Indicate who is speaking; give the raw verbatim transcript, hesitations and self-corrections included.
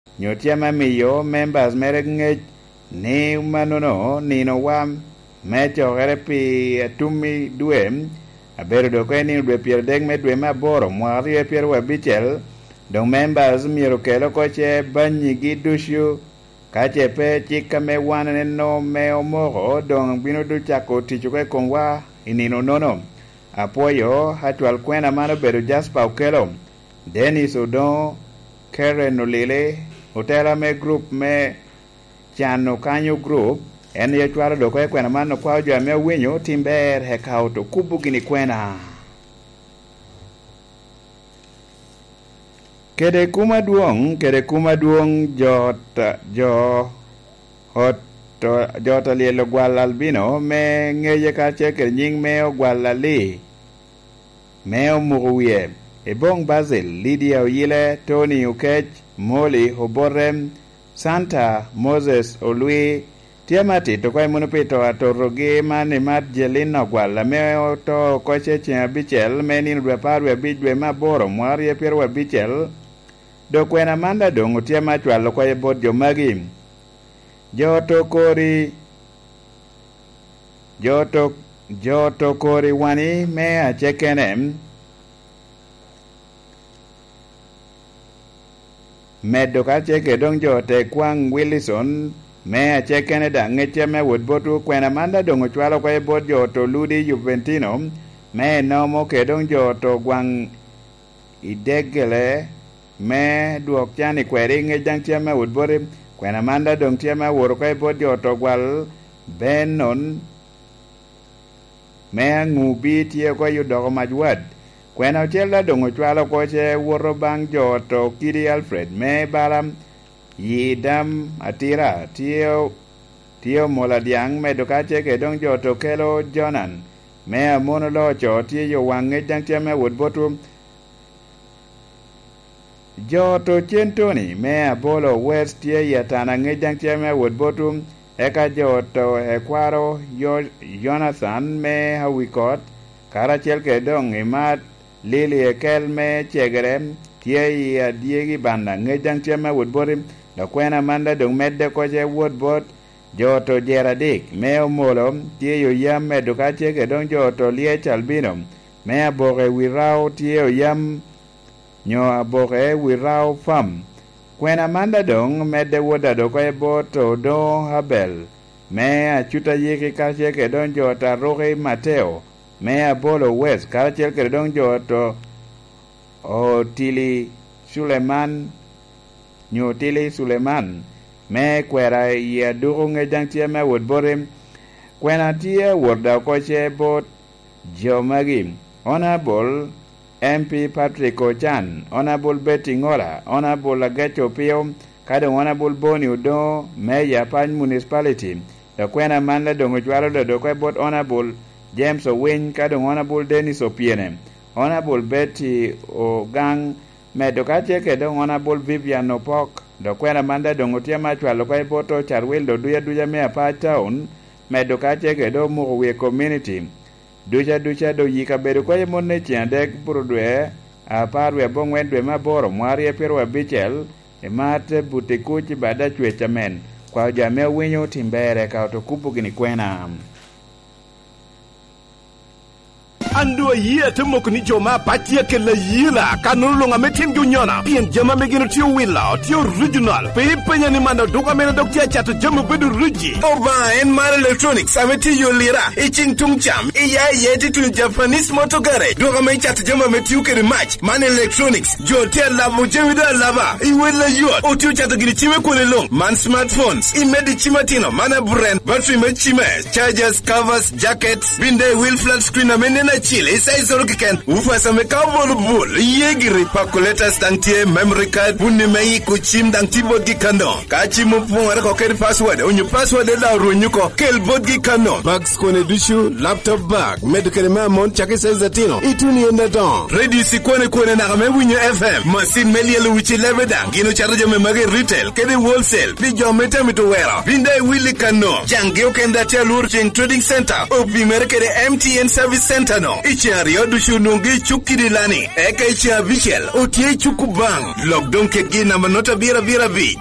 Speaker 1: nyotia mamiyo members mere ngej ni manono nino wam mecho gerepi atumi dwe abero doko ni dwe pier deg me dwe maboro mwari e pier wabichel dong members miero kelo koche banyi gi dushu kache pe chika me wane no me omoro dong bino du chako tichuke kongwa inino nono apoyo hatual kwena mano bedo Jasper Okelo Dennis Odon Karen Olile Hotela me group me Chano Kanyo group en ye chwaro doko e kwena mano kwa jo me winyo timber he kauto kubu gini kwena kede kuma duong kede kuma duong jota jo hot jota lielo gwal albino me ngeye kache ke nying me gwal li me omuwie e bong Basil Lydia Oyile Tony Ukech Molly Hoborem Santa Moses Olui tiamati to kwa muno pito atoroge mane mat jelino gwal me to koche chen bichel menin reparu bidwe maboro mwari e pier wabichel do kwena manda dongo tiama chwalo kwa bod jo magi joto kori joto joto kori wani me a chekenem medo ka cheke dong jote kwang Willison me a chekene da ngeche me wood botu kwena manda dongo chwalo kwa bod joto Ludi Juventino me nomo ke dong joto gwang idegele me duok chani kweri nge jang chiama wood bori kwena manda dong chiama woro kwa bod joto gwal benon me ngubi tie kwa yudoko majwad kwena uchela dongo chwalo koche woro bang joto Kiri Alfred me baram yidam atira tio tio moladiang me dokache ke dong joto Kelo Jonan me amono locho tie yo wange jang chiama wood botu joto Chentoni me abolo West tie yatana nge jang chiama wood botu eka joto ekwaro yo Jonathan me hawikot karachel ke dong imat Lili Ekel me chegere tie ya diegi banda nge jang chiama wood botu da kwena manda dong medde koje wood bot joto Jeradik me omolo tie yo yam me dokache ke dong joto Liech Albino me abore wirao tie yo yam nyo abore wirao fam kwena manda dong medde woda do koe boto do Habel me achuta yiki kache ke dong jota Roge Mateo me abolo West kache ke dong joto Otili Suleman nyo Tili Suleman me kwera ya duro nge jang tie me wood borim kwena tie worda koche bot Jomagi Honorable M P Patrick Ochan Honorable Betty Ngora Honorable Agacho Pio kada Honorable Boni Udo Meya Pan Municipality da kwena manda dongo chwaro do do kwa bot Honorable James Owin kada Honorable Dennis Opiene Honorable Betty Ogang me do kache ke do Honorable Vivian Opok do kwena manda dongo tia machwalo kwa boto Charwil do duya duya me apa town me do kache ke do Muwe community ducha ducha do yika bedo kwa monne chiandek purudwe a parwe bongwen dwe maboro mwari e perwa bichel e mate butikuchi bada chwecha men kwa jame winyo timbere ka otokupu gini kwena
Speaker 2: ando yie te mokni joma patia ke la yila kanulu nga metin junyona pien jama megino tio willa tio original pe penya ni manda doka mena doktia chato jama bedu ruji oba en mar electronics ameti yo lira iching tungcham iya yeti tu Japanese motogare doka me chato jama metiu ke match man electronics jotel la mujewida lava iwela yo otiu chato gini chime kule long man smartphones imedi chimatino mana brand battery me chime chargers covers jackets binde wheel flat screen amene chile sai solo kiken ufa same kabol bol yegiri pakuleta stantie memory card bunni mai ku chim dang tibo gi kando ka chimu pungare ko ker password onyu password la runyuko kel bodgi kando bags kone dushu laptop bag medical mamon chake sai zatino ituni enda don ready sikone kone na kame winyo fm machine meliel wichi leveda gino charge me mage retail kede wholesale bi jometa mitowera binde willy kano jange okenda telur trading center obi merkede M T N service center no no. Ichi ariyo dushu nungi chukidi lani. Eka ichi avichel. Otie chukubang. Lockdown kegi nama nota bira bira vi.